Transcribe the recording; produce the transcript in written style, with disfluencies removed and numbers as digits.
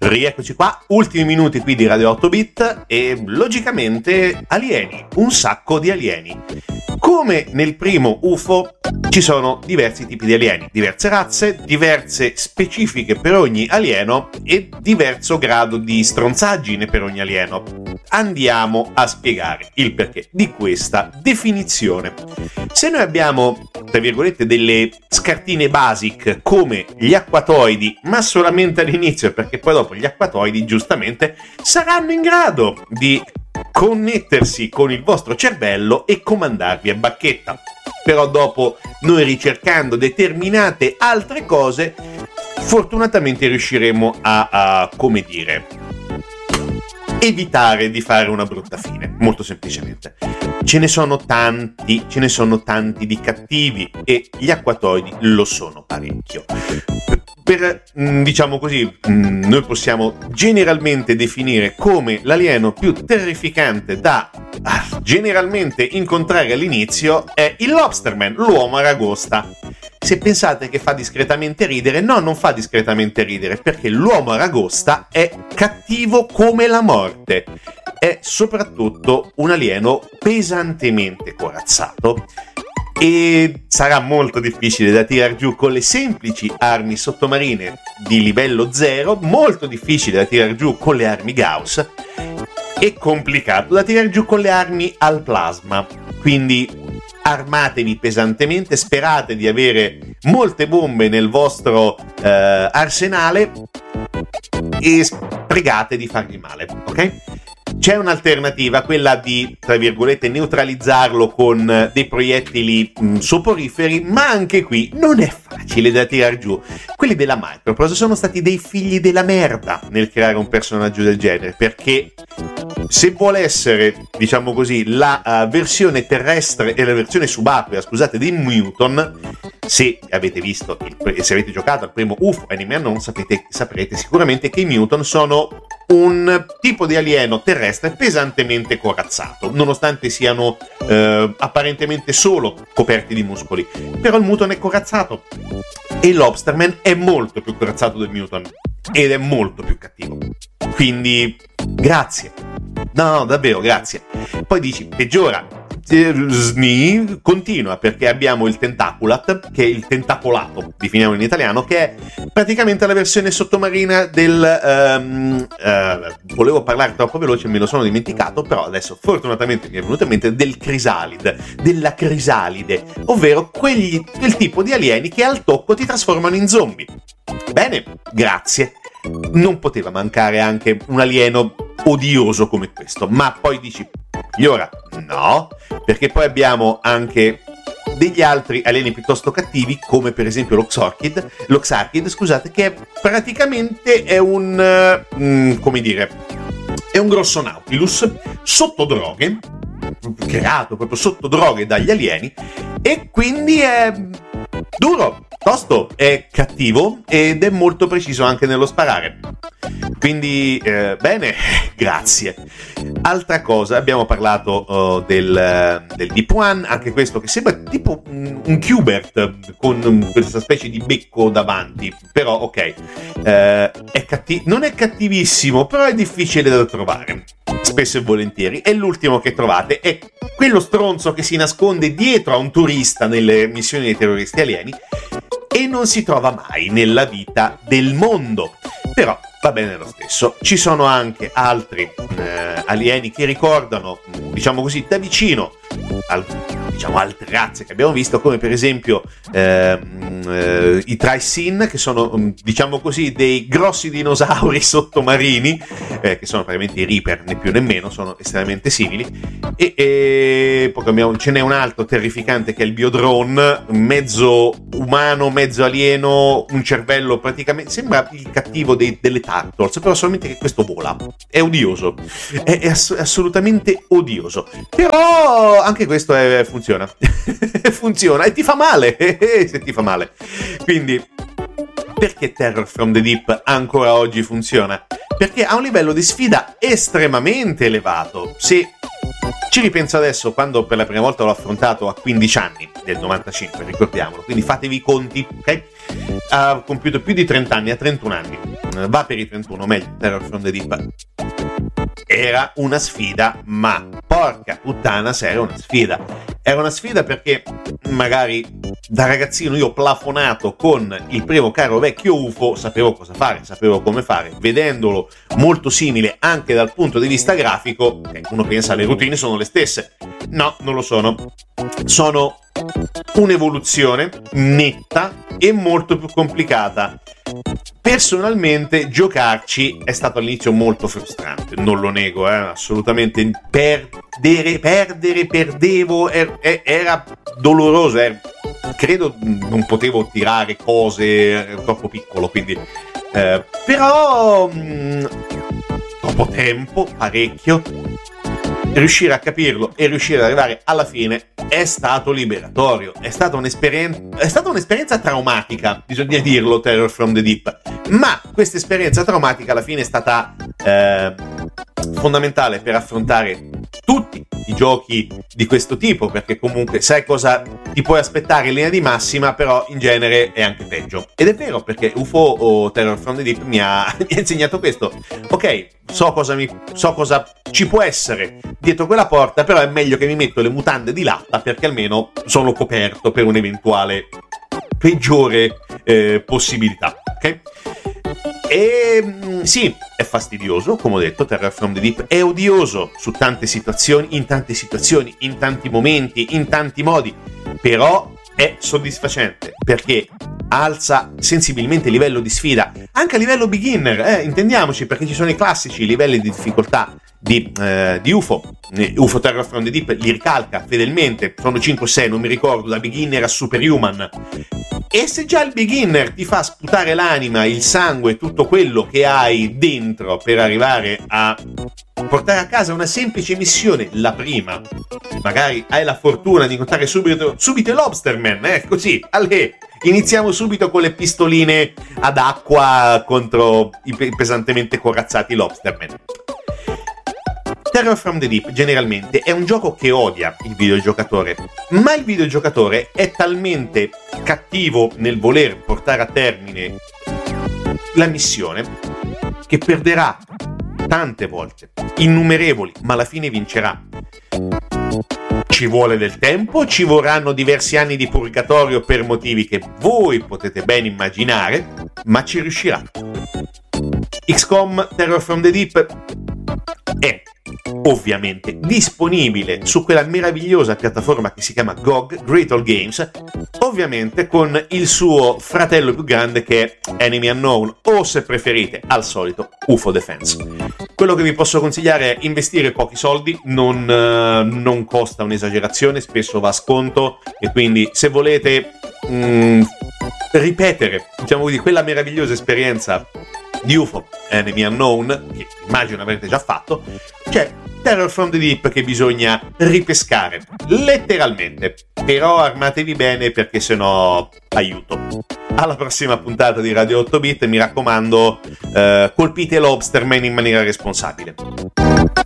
Rieccoci qua, ultimi minuti qui di Radio 8 Bit e logicamente alieni, un sacco di alieni. Come nel primo UFO ci sono diversi tipi di alieni, diverse razze, diverse specifiche per ogni alieno e diverso grado di stronzaggine per ogni alieno. Andiamo a spiegare il perché di questa definizione. Se noi abbiamo, tra virgolette, delle scartine basic come gli acquatoidi, ma solamente all'inizio, perché poi dopo gli acquatoidi giustamente saranno in grado di connettersi con il vostro cervello e comandarvi a bacchetta. Però dopo, noi ricercando determinate altre cose, fortunatamente riusciremo a come dire, evitare di fare una brutta fine, molto semplicemente. Ce ne sono tanti di cattivi e gli acquatoidi lo sono parecchio. Per, diciamo così, noi possiamo generalmente definire come l'alieno più terrificante da generalmente incontrare all'inizio è il Lobsterman, l'uomo aragosta. Se pensate che fa discretamente ridere, no, non fa discretamente ridere, perché l'uomo aragosta è cattivo come la morte. È soprattutto un alieno pesantemente corazzato e sarà molto difficile da tirar giù con le semplici armi sottomarine di livello 0, molto difficile da tirar giù con le armi Gauss e complicato da tirar giù con le armi al plasma. Quindi armatevi pesantemente, sperate di avere molte bombe nel vostro arsenale e pregate di fargli male, ok? C'è un'alternativa, quella di, tra virgolette, neutralizzarlo con dei proiettili soporiferi, ma anche qui non è facile da tirar giù. Quelli della Microprose sono stati dei figli della merda nel creare un personaggio del genere, perché se vuole essere, diciamo così, la versione terrestre e la versione subacquea, scusate, di Muton, se avete visto, se avete giocato al primo UFO Anime Unknown, saprete sicuramente che i Muton sono un tipo di alieno terrestre pesantemente corazzato, nonostante siano apparentemente solo coperti di muscoli. Però il Muton è corazzato e il Lobsterman è molto più corazzato del Muton ed è molto più cattivo. Quindi grazie. No, davvero, grazie. Poi dici, peggiora. Continua, perché abbiamo il Tentaculat, che è il tentacolato, definiamo in italiano, che è praticamente la versione sottomarina del volevo parlare troppo veloce, me lo sono dimenticato, però adesso fortunatamente mi è venuto in mente, del Crisalide, della Crisalide, ovvero quel tipo di alieni che al tocco ti trasformano in zombie. Bene, grazie. Non poteva mancare anche un alieno odioso come questo, ma poi dici, e ora no, perché poi abbiamo anche degli altri alieni piuttosto cattivi, come per esempio l'Oxarchid, scusate, che praticamente è come dire, è un grosso Nautilus sotto droghe, creato proprio sotto droghe dagli alieni, e quindi è duro, tosto, è cattivo ed è molto preciso anche nello sparare. Quindi bene, grazie. Altra cosa, abbiamo parlato del Deep One, anche questo che sembra tipo un Qbert con questa specie di becco davanti, però ok, non è cattivissimo, però è difficile da trovare spesso e volentieri, e l'ultimo che trovate è quello stronzo che si nasconde dietro a un turista nelle missioni dei terroristi alieni e non si trova mai nella vita del mondo, però va bene lo stesso. Ci sono anche altri alieni che ricordano, diciamo così, da vicino altre razze che abbiamo visto, come per esempio i Trisin, che sono, diciamo così, dei grossi dinosauri sottomarini, che sono praticamente i Reaper, né più né meno, sono estremamente simili, e poi ce n'è un altro terrificante che è il Biodrone, mezzo umano, mezzo alieno, un cervello praticamente, sembra il cattivo delle Turtles, però solamente che questo vola, è odioso, è assolutamente odioso, però anche questo funziona funziona e ti fa male se ti fa male. Quindi perché Terror from the Deep ancora oggi funziona? Perché ha un livello di sfida estremamente elevato. Se ci ripenso adesso, quando per la prima volta l'ho affrontato a 15 anni, del 95, ricordiamolo, quindi fatevi i conti, ok? Ha compiuto più di 30 anni, ha 31 anni, va per i 31, meglio, Terror from the Deep. Era una sfida, ma porca puttana se era una sfida. Era una sfida perché magari da ragazzino io plafonato con il primo caro vecchio UFO, sapevo cosa fare, sapevo come fare. Vedendolo molto simile anche dal punto di vista grafico, uno pensa le routine sono le stesse. No, non lo sono. Sono un'evoluzione netta e molto più complicata. Personalmente giocarci è stato all'inizio molto frustrante, non lo nego, assolutamente. Perdevo, era doloroso, credo non potevo tirare cose, ero troppo piccolo, quindi però dopo tempo, parecchio, riuscire a capirlo e riuscire ad arrivare alla fine è stato liberatorio, è stata un'esperienza traumatica, bisogna dirlo, Terror from the Deep, ma questa esperienza traumatica alla fine è stata fondamentale per affrontare tutti i giochi di questo tipo, perché comunque sai cosa ti puoi aspettare in linea di massima, però in genere è anche peggio. Ed è vero, perché UFO o Terror from the Deep mi ha insegnato questo. Ok, so cosa ci può essere dietro quella porta, però è meglio che mi metto le mutande di latta, perché almeno sono coperto per un'eventuale peggiore possibilità, ok? E sì, è fastidioso, come ho detto, Terror from the Deep è odioso in tante situazioni, in tanti momenti, in tanti modi, però è soddisfacente perché alza sensibilmente il livello di sfida, anche a livello beginner, intendiamoci, perché ci sono i classici livelli di difficoltà di UFO Terror from the Deep li ricalca fedelmente, sono 5-6, non mi ricordo, da beginner a superhuman. E se già il beginner ti fa sputare l'anima, il sangue, tutto quello che hai dentro per arrivare a portare a casa una semplice missione, la prima, magari hai la fortuna di incontrare subito il Lobsterman, così, allè, iniziamo subito con le pistoline ad acqua contro i pesantemente corazzati Lobsterman. Terror from the Deep generalmente è un gioco che odia il videogiocatore, ma il videogiocatore è talmente cattivo nel voler portare a termine la missione che perderà tante volte, innumerevoli, ma alla fine vincerà. Ci vuole del tempo, ci vorranno diversi anni di purgatorio per motivi che voi potete ben immaginare, ma ci riuscirà. XCOM Terror from the Deep è ovviamente disponibile su quella meravigliosa piattaforma che si chiama GOG, Great All Games, ovviamente con il suo fratello più grande che è Enemy Unknown, o se preferite, al solito, UFO Defense. Quello che vi posso consigliare è investire pochi soldi, non costa un'esagerazione, spesso va a sconto, e quindi se volete ripetere, diciamo così, quella meravigliosa esperienza di UFO Enemy Unknown, che immagino avrete già fatto, c'è Terror from the Deep che bisogna ripescare, letteralmente. Però armatevi bene, perché sennò aiuto. Alla prossima puntata di Radio 8 Bit, mi raccomando, colpite Lobsterman in maniera responsabile.